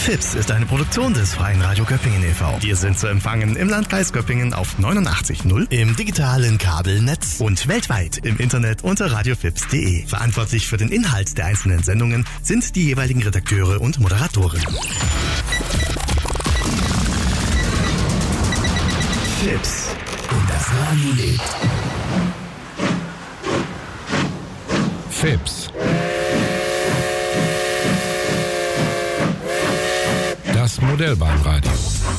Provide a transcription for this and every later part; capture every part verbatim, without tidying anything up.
Fips ist eine Produktion des Freien Radio Göppingen e V Wir sind zu empfangen im Landkreis Göppingen auf neunundachtzig Komma null, im digitalen Kabelnetz und weltweit im Internet unter radiofips punkt de. Verantwortlich für den Inhalt der einzelnen Sendungen sind die jeweiligen Redakteure und Moderatoren. Fips. Und das Radio lebt. Fips. Das Modellbahnradio.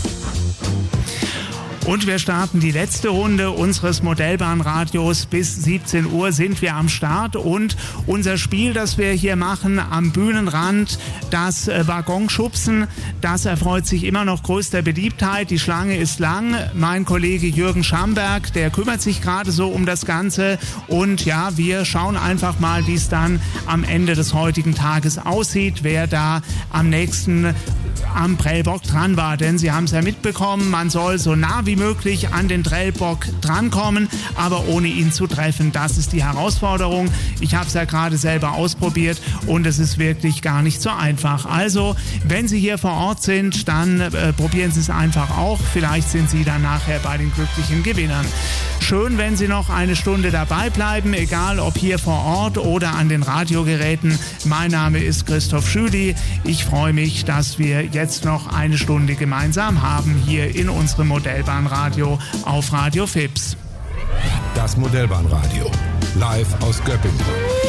Und wir starten die letzte Runde unseres Modellbahnradios. Bis siebzehn Uhr sind wir am Start und unser Spiel, das wir hier machen am Bühnenrand, das Waggonschubsen, das erfreut sich immer noch größter Beliebtheit. Die Schlange ist lang. Mein Kollege Jürgen Schamberg, der kümmert sich gerade so um das Ganze und ja, wir schauen einfach mal, wie es dann am Ende des heutigen Tages aussieht, wer da am nächsten am Prellbock dran war, denn Sie haben es ja mitbekommen, man soll so nah wie möglich an den Prellbock drankommen, aber ohne ihn zu treffen. Das ist die Herausforderung. Ich habe es ja gerade selber ausprobiert und es ist wirklich gar nicht so einfach. Also, wenn Sie hier vor Ort sind, dann äh, probieren Sie es einfach auch. Vielleicht sind Sie dann nachher bei den glücklichen Gewinnern. Schön, wenn Sie noch eine Stunde dabei bleiben, egal ob hier vor Ort oder an den Radiogeräten. Mein Name ist Christoph Schüli. Ich freue mich, dass wir jetzt noch eine Stunde gemeinsam haben hier in unserem Modellbahnradio auf Radio Fips. Das Modellbahnradio. Live aus Göppingen.